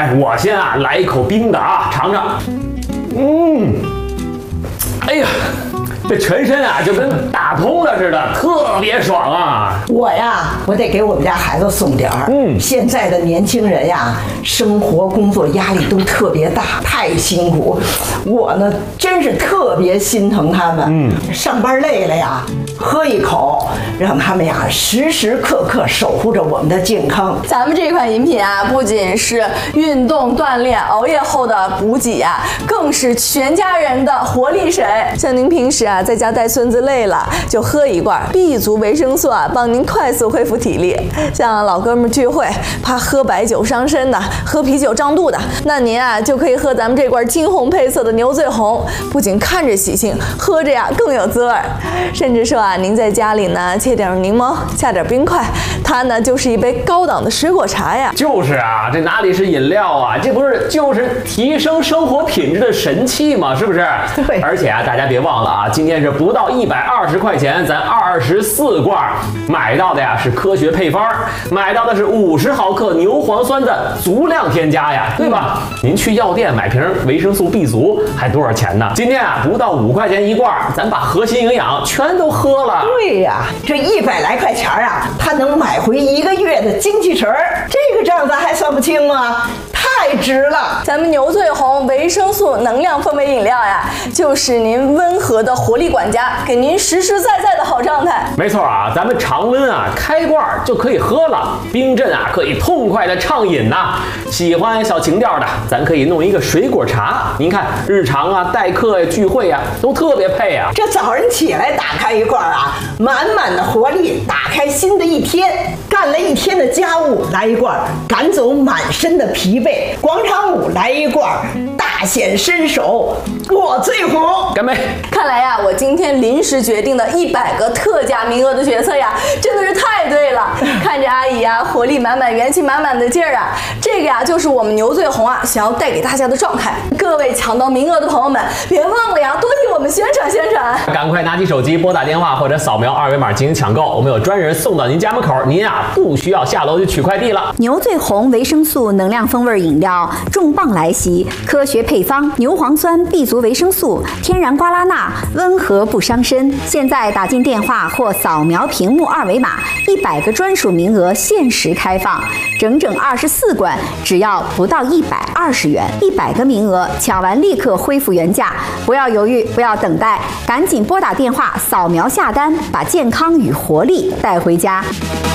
来，我先来一口冰的尝尝。哎呀，这全身就跟打通了似的，特别爽啊！ 我得给我们家孩子送点儿。现在的年轻人生活工作压力都特别大，太辛苦。我呢，真是特别心疼他们。上班累了喝一口，让他们时时刻刻守护着我们的健康。 咱们这款饮品不仅是运动锻炼、熬夜后的补给更是全家人的活力水。像您平时在家带孙子累了，就喝一罐 B 族维生素帮您快速恢复体力。像老哥们聚会怕喝白酒伤身的，喝啤酒胀肚的，那您就可以喝咱们这罐金红配色的牛醉红，不仅看着喜庆，喝着更有滋味。甚至说您在家里呢切点柠檬，下点冰块，它呢就是一杯高档的水果茶呀。 就是这哪里是饮料这不是就是提升生活品质的神器吗？是不是？ 对。 而且大家别忘了今天是不到120块钱，咱24罐买到的是科学配方，买到的是50毫克牛磺酸的足量添加对吧？您去药店买瓶维生素 B 族还多少钱呢？今天不到5块钱一罐，咱把核心营养全都喝了。 对呀，这100来块钱它能买回1个月的精气神儿，这个账咱还算不清吗？太值了！ 咱们牛醉红维生素能量风味饮料就是您温和的活力管家，给您实实在在的好状态。 没错咱们常温开罐就可以喝了，冰镇可以痛快的畅饮喜欢小情调的，咱可以弄一个水果茶。您看日常待客聚会都特别配这早晨起来打开一罐满满的活力，打开新的一天。干了一天的家务来一罐，赶走满身的疲惫。广场舞来一罐，大显身手。我最红， 干杯！ 看来我今天临时决定的100个特价名额的决策真的是太对了。看着阿姨活力满满、元气满满的劲儿这个就是我们牛醉红想要带给大家的状态。各位抢到名额的朋友们，别忘了多替我们宣传宣传。 赶快拿起手机拨打电话或者扫描2维码进行抢购，我们有专人送到您家门口，您不需要下楼去取快递了。 牛醉红维生素能量风味饮料重磅来袭，科学配方，牛磺酸 B 族维生素，天然瓜拉钠，温和不伤身。现在打进电话或扫描屏幕2维码，100个专属名额限时开放，整整24罐，只要不到120元，100个名额抢完立刻恢复原价，不要犹豫，不要等待，赶紧拨打电话扫描下单，把健康与活力带回家。